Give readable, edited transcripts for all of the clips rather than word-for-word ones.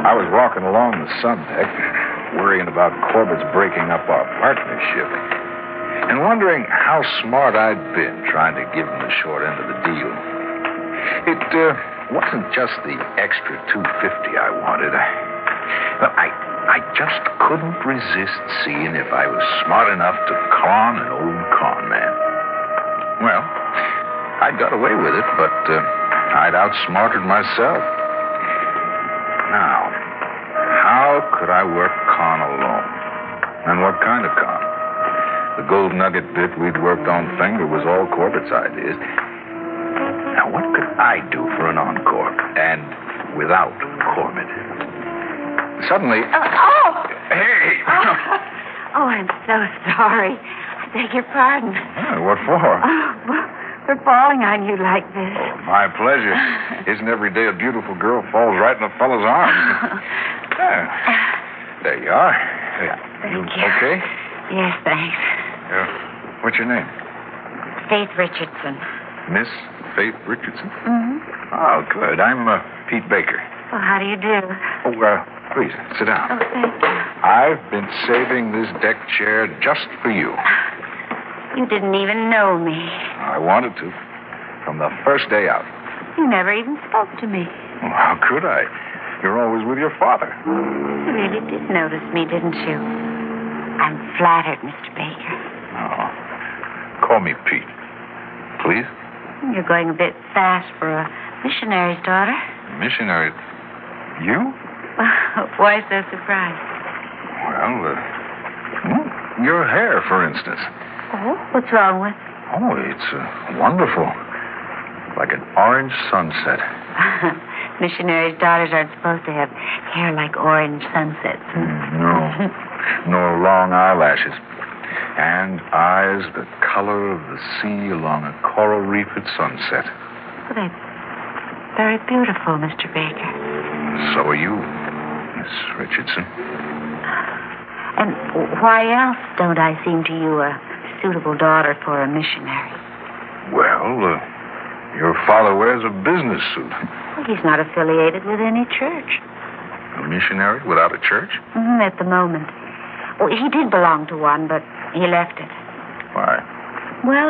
I was walking along the sun deck, worrying about Corbett's breaking up our partnership, and wondering how smart I'd been trying to give him the short end of the deal. It wasn't just the extra $250 I wanted. I just couldn't resist seeing if I was smart enough to con an old con man. Well, I got away with it, but I'd outsmarted myself. Now, how could I work con alone? And what kind of con? The gold nugget bit we'd worked on Finger was all Corbett's ideas. Now, what could I do for an encore? And without Corbett? Suddenly... Hey! Oh, I'm so sorry. I beg your pardon. What for? For falling on you like this. Oh, my pleasure. Isn't every day a beautiful girl falls right in a fellow's arms? There you are. Thank you. Okay? Yes, thanks. What's your name? Faith Richardson. Miss Faith Richardson? Mm-hmm. Oh, good. I'm Pete Baker. Well, how do you do? Oh, please, sit down. Oh, thank you. I've been saving this deck chair just for you. You didn't even know me. I wanted to. From the first day out. You never even spoke to me. Well, how could I? You're always with your father. You really did notice me, didn't you? I'm flattered, Mr. Baker. Oh. Call me Pete. Please? You're going a bit fast for a missionary's daughter. Missionary? You? Why so surprised? Well, your hair, for instance. Oh, what's wrong with? Oh, it's wonderful. Like an orange sunset. Missionaries' daughters aren't supposed to have hair like orange sunsets. No. Nor long eyelashes. And eyes the color of the sea along a coral reef at sunset. Well, they're very beautiful, Mr. Baker. So are you, Miss Richardson. And why else don't I seem to you a suitable daughter for a missionary? Well, your father wears a business suit. Well, he's not affiliated with any church. A missionary without a church? At the moment. Well, he did belong to one, but he left it. Why? Well,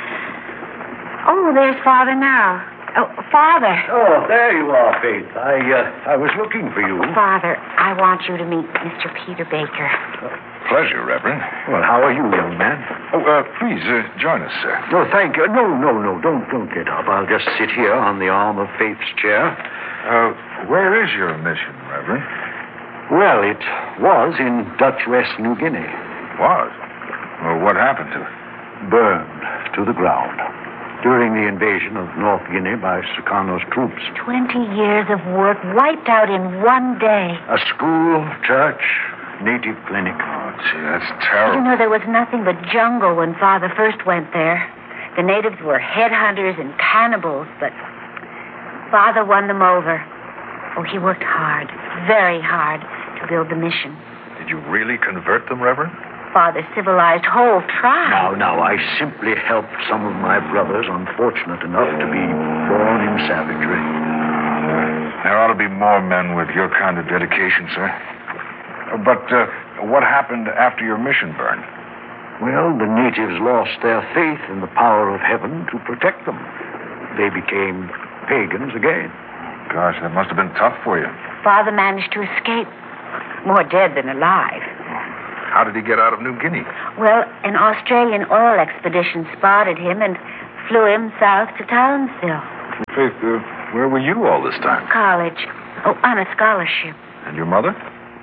there's Father now. Oh, Father. Oh, there you are, Faith. I was looking for you. Father, I want you to meet Mr. Peter Baker. Pleasure, Reverend. Well, how are you, young man? Oh, please, join us, sir. No, thank you. No. Don't get up. I'll just sit here on the arm of Faith's chair. Where is your mission, Reverend? Well, it was in Dutch West New Guinea. Was? Well, what happened to it? Burned to the ground during the invasion of North Guinea by Sukarno's troops. 20 years of work wiped out in one day. A school, church, native clinic. Oh, gee, that's terrible. You know, there was nothing but jungle when Father first went there. The natives were headhunters and cannibals, but Father won them over. Oh, he worked hard, very hard, to build the mission. Did you really convert them, Reverend? Father civilized whole tribes. Now, I simply helped some of my brothers unfortunate enough to be born in savagery. There ought to be more men with your kind of dedication, sir. But what happened after your mission burned? Well, the natives lost their faith in the power of heaven to protect them. They became pagans again. Gosh, that must have been tough for you. Father managed to escape. More dead than alive. How did he get out of New Guinea? Well, an Australian oil expedition spotted him and flew him south to Townsville. Faith, where were you all this time? College. Oh, on a scholarship. And your mother?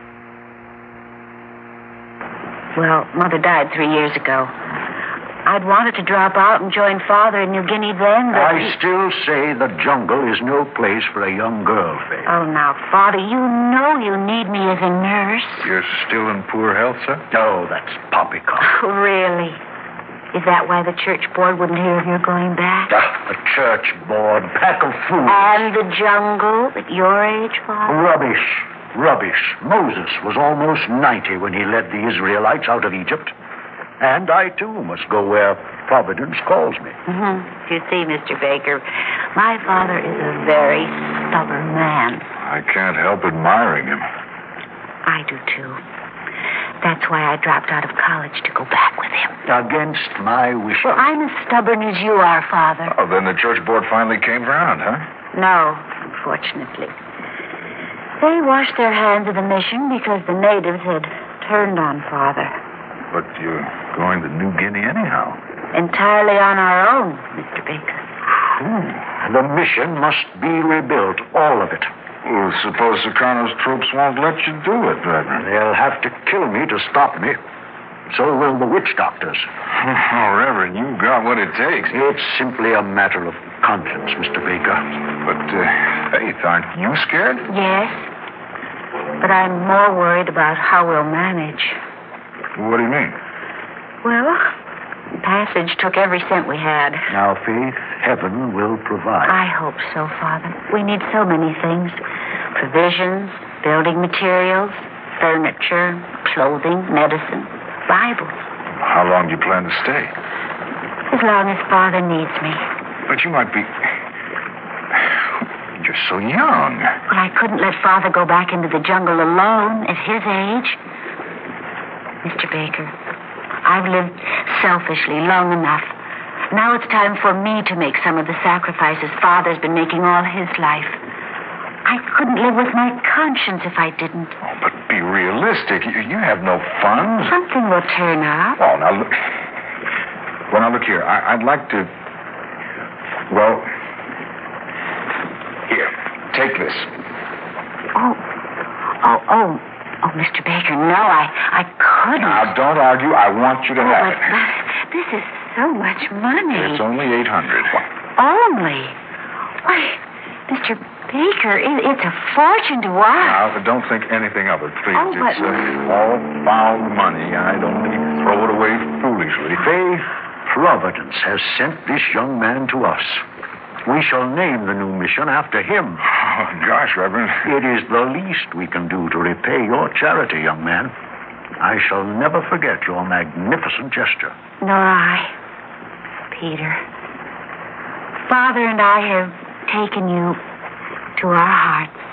Well, Mother died 3 years ago. I'd wanted to drop out and join Father in New Guinea then, but... I still say the jungle is no place for a young girl, Faith. Oh, now, Father, you know you need me as a nurse. You're still in poor health, sir? No, that's poppycock. Oh, really? Is that why the church board wouldn't hear of your going back? The church board, pack of fools. And the jungle at your age, Father? Rubbish. Moses was almost 90 when he led the Israelites out of Egypt. And I, too, must go where Providence calls me. You see, Mr. Baker, my father is a very stubborn man. I I can't help admiring him. I do, too. That's why I dropped out of college to go back with him. Against my wishes. Well, I'm as stubborn as you are, Father. Oh, then the church board finally came round, huh? No, unfortunately. They washed their hands of the mission because the natives had turned on Father. But you're going to New Guinea anyhow. Entirely on our own, Mr. Baker. The mission must be rebuilt, all of it. Well, suppose Sukarno's troops won't let you do it, Reverend. They'll have to kill me to stop me. So will the witch doctors. Oh, Reverend, you've got what it takes. It's simply a matter of conscience, Mr. Baker. But, Faith, aren't you scared? Yes. But I'm more worried about how we'll manage. What do you mean? Well, Passage took every cent we had. Now, Faith, heaven will provide. I hope so, Father. We need so many things. Provisions, building materials, furniture, clothing, medicine, Bibles. How long do you plan to stay? As long as Father needs me. But you might be... You're so young. Well, I couldn't let Father go back into the jungle alone at his age. Mr. Baker, I've lived selfishly long enough. Now it's time for me to make some of the sacrifices Father's been making all his life. I couldn't live with my conscience if I didn't. Oh, but be realistic. You have no funds. Something will turn up. Oh, now look. Well, now look here. I'd like to... Well... Here, take this. Oh, Mr. Baker, no, I couldn't. Now, don't argue. I want you to have but it. this is so much money. It's only $800. Only? Why, Mr. Baker, it's a fortune to us. Now, don't think anything of it, please. Oh, but... It's all found money. I'd only throw it away foolishly. Faith, Providence has sent this young man to us. We shall name the new mission after him. Oh, gosh, Reverend. It is the least we can do to repay your charity, young man. I shall never forget your magnificent gesture. Nor I, Peter. Father and I have taken you to our hearts.